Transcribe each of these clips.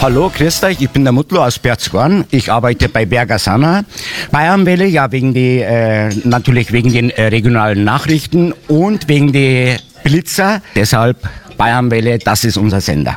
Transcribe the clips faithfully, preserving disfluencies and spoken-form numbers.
Hallo, grüßt euch, ich bin der Mutlu aus Berchtesgaden. Ich arbeite bei Berger Sana. Bayernwelle, ja, wegen die, äh, natürlich wegen den äh, regionalen Nachrichten und wegen die Blitzer. Deshalb Bayernwelle, das ist unser Sender.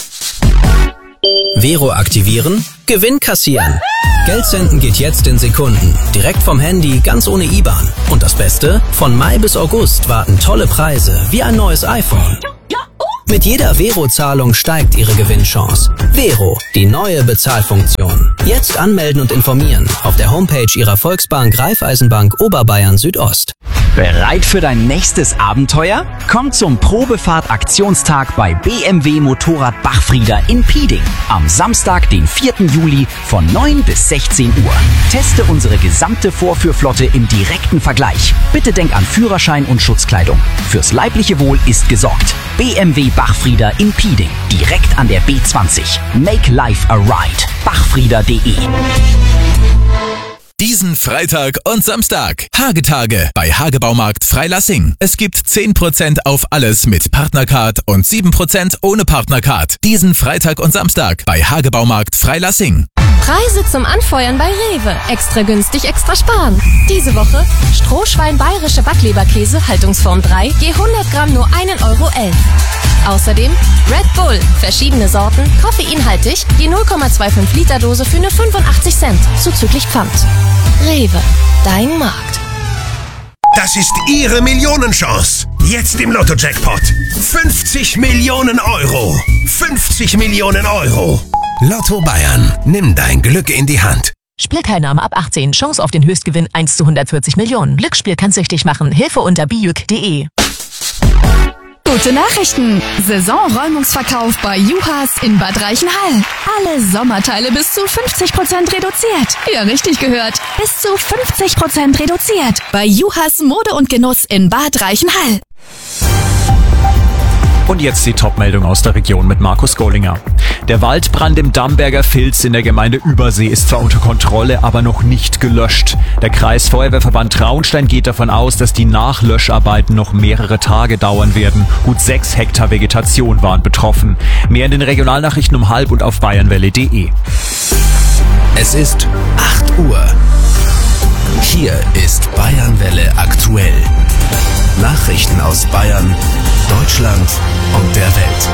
Vero aktivieren, Gewinn kassieren. Geld senden geht jetzt in Sekunden. Direkt vom Handy, ganz ohne I B A N. Und das Beste? Von Mai bis August warten tolle Preise, wie ein neues iPhone. Mit jeder Vero-Zahlung steigt Ihre Gewinnchance. Vero, die neue Bezahlfunktion. Jetzt anmelden und informieren auf der Homepage Ihrer Volksbank Raiffeisenbank Oberbayern Südost. Bereit für dein nächstes Abenteuer? Komm zum Probefahrt-Aktionstag bei B M W Motorrad Bachfrieder in Pieding. Am Samstag, den vierten Juli von neun bis sechzehn Uhr. Teste unsere gesamte Vorführflotte im direkten Vergleich. Bitte denk an Führerschein und Schutzkleidung. Fürs leibliche Wohl ist gesorgt. B M W Bachfrieder in Pieding. Direkt an der B zwanzig. Make life a ride. bachfrieder punkt de. Diesen Freitag und Samstag. Hagetage bei Hagebaumarkt Freilassing. Es gibt zehn Prozent auf alles mit Partnercard und sieben Prozent ohne Partnercard. Diesen Freitag und Samstag bei Hagebaumarkt Freilassing. Preise zum Anfeuern bei Rewe. Extra günstig, extra sparen. Diese Woche Strohschwein bayerische Backleberkäse, Haltungsform drei, je hundert Gramm nur einen Euro elf. Außerdem Red Bull, verschiedene Sorten, koffeinhaltig, je null Komma fünfundzwanzig Liter Dose für nur fünfundachtzig Cent, zuzüglich Pfand. Rewe, dein Markt. Das ist Ihre Millionenchance. Jetzt im Lotto-Jackpot. fünfzig Millionen Euro. fünfzig Millionen Euro. Lotto Bayern. Nimm dein Glück in die Hand. Spielteilnahme ab achtzehn. Chance auf den Höchstgewinn eins zu hundertvierzig Millionen. Glücksspiel kann süchtig machen. Hilfe unter bijuk punkt de. Gute Nachrichten! Saisonräumungsverkauf bei Juhas in Bad Reichenhall. Alle Sommerteile bis zu fünfzig Prozent reduziert. Ja, richtig gehört. Bis zu fünfzig Prozent reduziert. Bei Juhas Mode und Genuss in Bad Reichenhall. Und jetzt die Top-Meldung aus der Region mit Markus Gollinger. Der Waldbrand im Damberger Filz in der Gemeinde Übersee ist zwar unter Kontrolle, aber noch nicht gelöscht. Der Kreisfeuerwehrverband Traunstein geht davon aus, dass die Nachlöscharbeiten noch mehrere Tage dauern werden. Gut sechs Hektar Vegetation waren betroffen. Mehr in den Regionalnachrichten um halb und auf bayernwelle punkt de. Es ist acht Uhr. Hier ist Bayernwelle aktuell. Nachrichten aus Bayern, Deutschland und der Welt.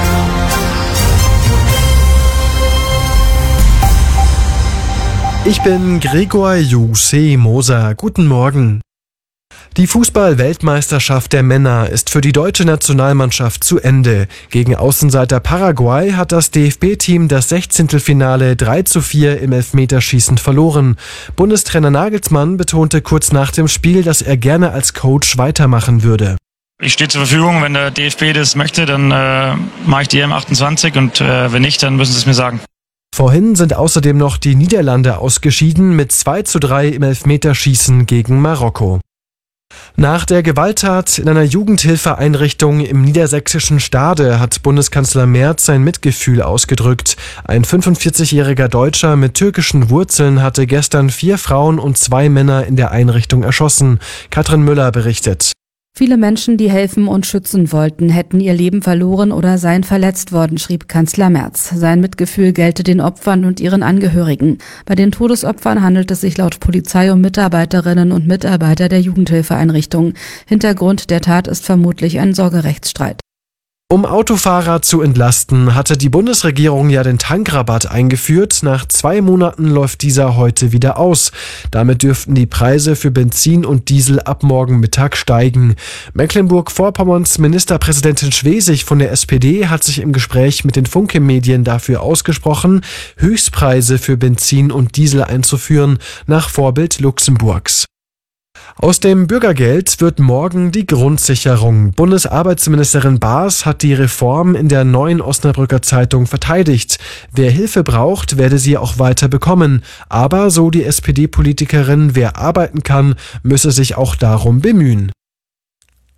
Ich bin Gregor Juse Moser. Guten Morgen. Die Fußball-Weltmeisterschaft der Männer ist für die deutsche Nationalmannschaft zu Ende. Gegen Außenseiter Paraguay hat das D F B-Team das Sechzehntelfinale drei zu vier im Elfmeterschießen verloren. Bundestrainer Nagelsmann betonte kurz nach dem Spiel, dass er gerne als Coach weitermachen würde. Ich stehe zur Verfügung, wenn der D F B das möchte, dann äh, mache ich die E M achtundzwanzig und äh, wenn nicht, dann müssen sie es mir sagen. Vorhin sind außerdem noch die Niederlande ausgeschieden mit zwei zu drei im Elfmeterschießen gegen Marokko. Nach der Gewalttat in einer Jugendhilfeeinrichtung im niedersächsischen Stade hat Bundeskanzler Merz sein Mitgefühl ausgedrückt. Ein fünfundvierzigjähriger Deutscher mit türkischen Wurzeln hatte gestern vier Frauen und zwei Männer in der Einrichtung erschossen. Katrin Müller berichtet. Viele Menschen, die helfen und schützen wollten, hätten ihr Leben verloren oder seien verletzt worden, schrieb Kanzler Merz. Sein Mitgefühl gelte den Opfern und ihren Angehörigen. Bei den Todesopfern handelt es sich laut Polizei um Mitarbeiterinnen und Mitarbeiter der Jugendhilfeeinrichtung. Hintergrund der Tat ist vermutlich ein Sorgerechtsstreit. Um Autofahrer zu entlasten, hatte die Bundesregierung ja den Tankrabatt eingeführt. Nach zwei Monaten läuft dieser heute wieder aus. Damit dürften die Preise für Benzin und Diesel ab morgen Mittag steigen. Mecklenburg-Vorpommerns Ministerpräsidentin Schwesig von der S P D hat sich im Gespräch mit den Funke-Medien dafür ausgesprochen, Höchstpreise für Benzin und Diesel einzuführen, nach Vorbild Luxemburgs. Aus dem Bürgergeld wird morgen die Grundsicherung. Bundesarbeitsministerin Baas hat die Reform in der Neuen Osnabrücker Zeitung verteidigt. Wer Hilfe braucht, werde sie auch weiter bekommen. Aber, so die S P D-Politikerin, wer arbeiten kann, müsse sich auch darum bemühen.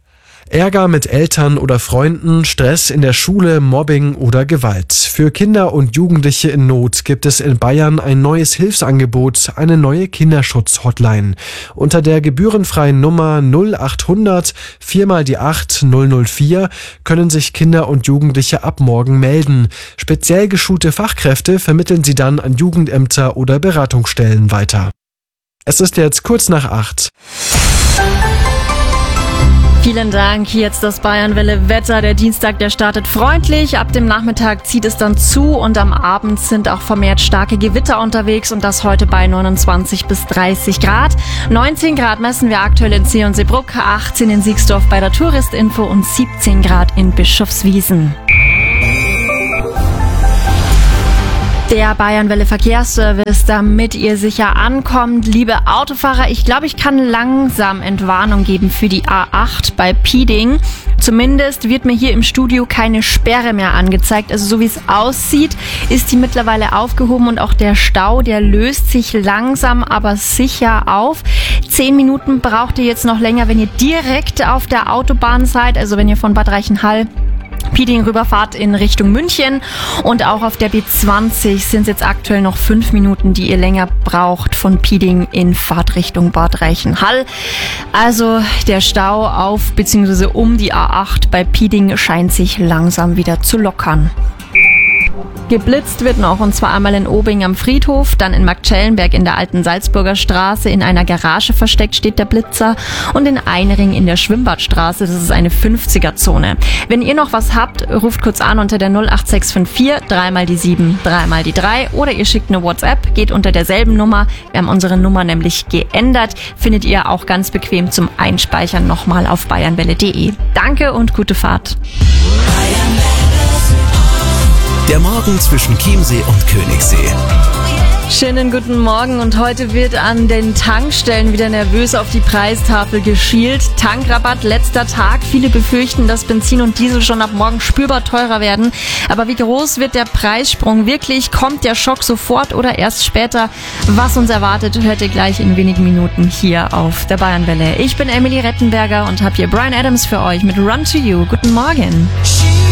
Ärger mit Eltern oder Freunden, Stress in der Schule, Mobbing oder Gewalt. Für Kinder und Jugendliche in Not gibt es in Bayern ein neues Hilfsangebot, eine neue Kinderschutz-Hotline. Unter der gebührenfreien Nummer null achthundert vier mal die acht null null vier können sich Kinder und Jugendliche ab morgen melden. Speziell geschulte Fachkräfte vermitteln sie dann an Jugendämter oder Beratungsstellen weiter. Es ist jetzt kurz nach acht. Vielen Dank. Jetzt das Bayernwelle-Wetter. Der Dienstag, der startet freundlich. Ab dem Nachmittag zieht es dann zu und am Abend sind auch vermehrt starke Gewitter unterwegs und das heute bei neunundzwanzig bis dreißig Grad. neunzehn Grad messen wir aktuell in See und Seebruck, achtzehn in Siegsdorf bei der Touristinfo und siebzehn Grad in Bischofswiesen. Der Bayernwelle Verkehrsservice, damit ihr sicher ankommt. Liebe Autofahrer, ich glaube, ich kann langsam Entwarnung geben für die A acht bei Pieding. Zumindest wird mir hier im Studio keine Sperre mehr angezeigt. Also so wie es aussieht, ist die mittlerweile aufgehoben und auch der Stau, der löst sich langsam, aber sicher auf. Zehn Minuten braucht ihr jetzt noch länger, wenn ihr direkt auf der Autobahn seid, also wenn ihr von Bad Reichenhall Pieding rüberfahrt in Richtung München, und auch auf der B zwanzig sind es jetzt aktuell noch fünf Minuten, die ihr länger braucht von Pieding in Fahrtrichtung Bad Reichenhall. Also der Stau auf bzw. um die A acht bei Pieding scheint sich langsam wieder zu lockern. Geblitzt wird noch, und zwar einmal in Obing am Friedhof, dann in Marktschellenberg in der alten Salzburger Straße. In einer Garage versteckt steht der Blitzer, und in Einring in der Schwimmbadstraße, das ist eine fünfziger-Zone. Wenn ihr noch was habt, ruft kurz an unter der null acht sechs fünf vier, dreimal die sieben, dreimal die drei, oder ihr schickt eine WhatsApp, geht unter derselben Nummer. Wir haben unsere Nummer nämlich geändert, findet ihr auch ganz bequem zum Einspeichern nochmal auf bayernwelle punkt de. Danke und gute Fahrt. Der Morgen zwischen Chiemsee und Königssee. Schönen guten Morgen, und heute wird an den Tankstellen wieder nervös auf die Preistafel geschielt. Tankrabatt, letzter Tag. Viele befürchten, dass Benzin und Diesel schon ab morgen spürbar teurer werden. Aber wie groß wird der Preissprung wirklich? Kommt der Schock sofort oder erst später? Was uns erwartet, hört ihr gleich in wenigen Minuten hier auf der Bayernwelle. Ich bin Emily Rettenberger und habe hier Bryan Adams für euch mit Run to You. Guten Morgen.